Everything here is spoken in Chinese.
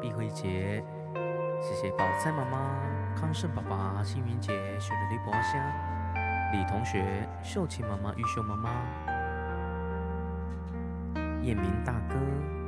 碧慧姐，谢谢宝菜妈妈、康胜爸爸、幸运姐、雪莉莉博香、李同学、秀琴妈妈、玉秀妈妈、叶明大哥。